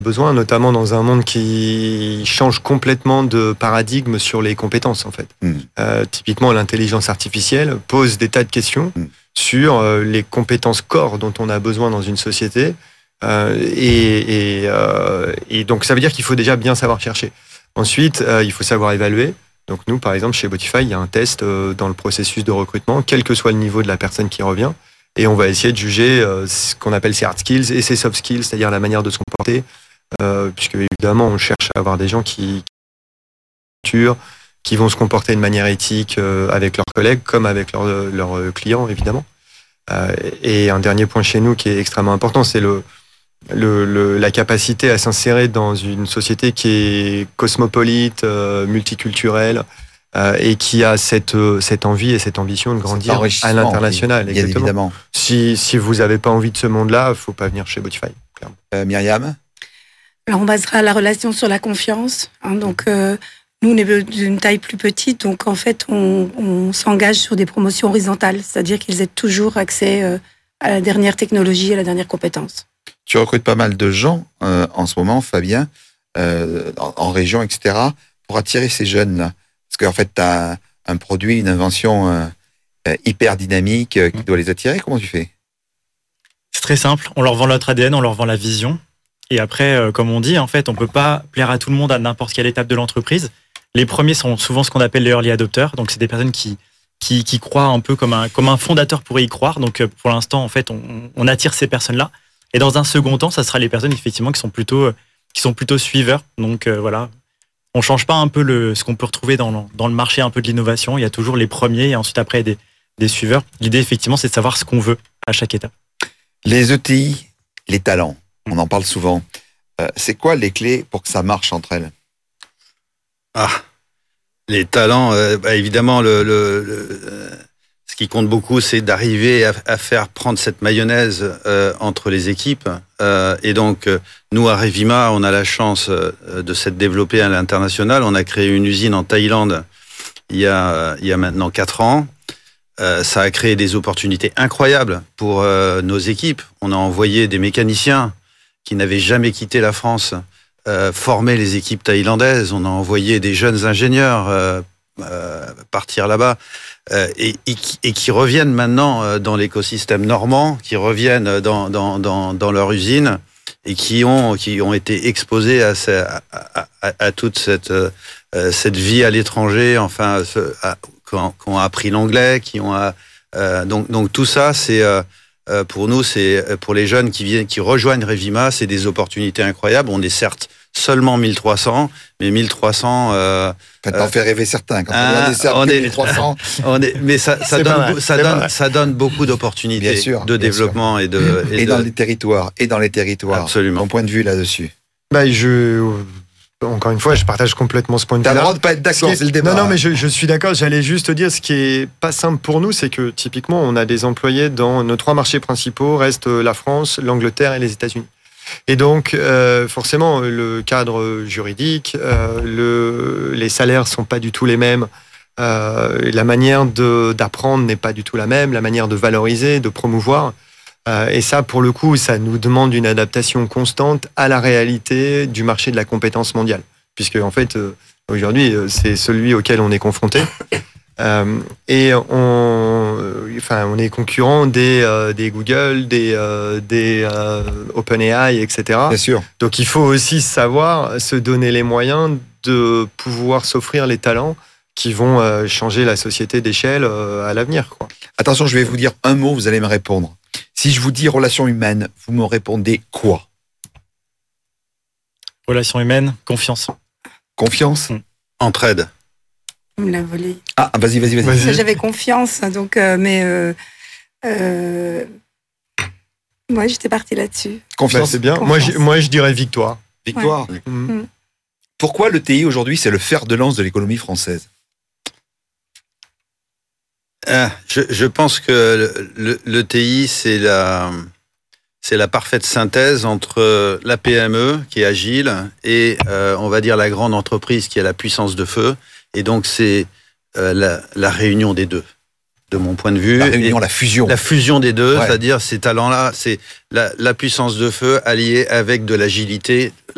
besoin, notamment dans un monde qui change complètement de paradigme sur les compétences, en fait. Typiquement, l'intelligence artificielle pose des tas de questions sur les compétences core dont on a besoin dans une société. Et donc, ça veut dire qu'il faut déjà bien savoir chercher. Ensuite, il faut savoir évaluer. Donc, nous, par exemple, chez Botify, il y a un test dans le processus de recrutement, quel que soit le niveau de la personne qui revient. Et on va essayer de juger ce qu'on appelle ses hard skills et ses soft skills, c'est-à-dire la manière de se comporter, puisque évidemment on cherche à avoir des gens qui vont se comporter de manière éthique avec leurs collègues comme avec leurs clients, évidemment. Et un dernier point chez nous qui est extrêmement important, c'est la capacité à s'insérer dans une société qui est cosmopolite, multiculturelle, et qui a cette envie et cette ambition de grandir à l'international. Bien évidemment. Si vous n'avez pas envie de ce monde-là, il ne faut pas venir chez Botify. Myriam ? Alors, on basera la relation sur la confiance. Donc, nous, on est d'une taille plus petite. Donc, en fait, on s'engage sur des promotions horizontales. C'est-à-dire qu'ils aient toujours accès à la dernière technologie, à la dernière compétence. Tu recrutes pas mal de gens en ce moment, Fabien, en région, etc., pour attirer ces jeunes-là. Parce qu'en fait, tu as un produit, une invention hyper dynamique qui doit les attirer. Comment tu fais ? C'est très simple. On leur vend notre ADN, on leur vend la vision. Et après, comme on dit, en fait, on peut pas plaire à tout le monde à n'importe quelle étape de l'entreprise. Les premiers sont souvent ce qu'on appelle les early adopters. Donc, c'est des personnes qui croient un peu comme un fondateur pourrait y croire. Donc, pour l'instant, en fait, on attire ces personnes-là. Et dans un second temps, ça sera les personnes, effectivement, qui sont plutôt suiveurs. Donc, voilà. On change pas un peu ce qu'on peut retrouver dans le marché un peu de l'innovation. Il y a toujours les premiers et ensuite après des suiveurs. L'idée, effectivement, c'est de savoir ce qu'on veut à chaque étape. Les ETI, les talents, on en parle souvent. C'est quoi les clés pour que ça marche entre elles ? Les talents, évidemment, ce qui compte beaucoup, c'est d'arriver à faire prendre cette mayonnaise entre les équipes. Et donc, nous, à Revima, on a la chance de s'être développé à l'international. On a créé une usine en Thaïlande il y a maintenant 4 ans. Ça a créé des opportunités incroyables pour nos équipes. On a envoyé des mécaniciens qui n'avaient jamais quitté la France former les équipes thaïlandaises. On a envoyé des jeunes ingénieurs partir là-bas et qui reviennent maintenant dans l'écosystème normand, qui reviennent dans leur usine et qui ont été exposés à toute cette vie à l'étranger, enfin, qui ont appris l'anglais, donc tout ça, c'est pour nous, c'est pour les jeunes qui rejoignent Revima, c'est des opportunités incroyables. On est certes seulement 1300, mais 1300... t'en fais rêver certains. Quand on est 1300... mais ça donne beaucoup d'opportunités de développement. Et dans les territoires. Absolument. Ton point de vue là-dessus. Encore une fois, je partage complètement ce point de vue. T'as le droit de pas être d'accord, c'est le débat. Non, mais je suis d'accord. J'allais juste te dire, ce qui est pas simple pour nous, c'est que typiquement, on a des employés dans nos 3 marchés principaux, restent la France, l'Angleterre et les États-Unis. Et donc, forcément, le cadre juridique, les salaires sont pas du tout les mêmes. La manière d'apprendre n'est pas du tout la même. La manière de valoriser, de promouvoir. Et ça, pour le coup, ça nous demande une adaptation constante à la réalité du marché de la compétence mondiale. Puisque, en fait, aujourd'hui, c'est celui auquel on est confronté. Et on est concurrent des Google, des OpenAI, etc. Bien sûr. Donc, il faut aussi savoir se donner les moyens de pouvoir s'offrir les talents qui vont changer la société d'échelle à l'avenir, quoi. Attention, je vais vous dire un mot, vous allez me répondre. Si je vous dis relations humaines, vous me répondez quoi ? Relations humaines, confiance. Confiance ? Entraide. On me l'a volé. Vas-y. J'avais confiance, donc, mais moi, j'étais partie là-dessus. Confiance, c'est bien. Confiance. Moi, je dirais victoire. Victoire. Ouais. Pourquoi l'ETI aujourd'hui, c'est le fer de lance de l'économie française ? Je pense que l'ETI, c'est la parfaite synthèse entre la PME, qui est agile, et on va dire la grande entreprise, qui a la puissance de feu. Et donc, c'est la réunion des deux, de mon point de vue. La fusion. La fusion des deux, c'est-à-dire ces talents-là, c'est la puissance de feu alliée avec de l'agilité,